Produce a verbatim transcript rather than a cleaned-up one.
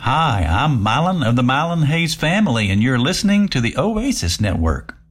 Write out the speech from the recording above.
Hi, I'm Mylon of the Mylon Hayes family, and you're listening to the Oasis Network.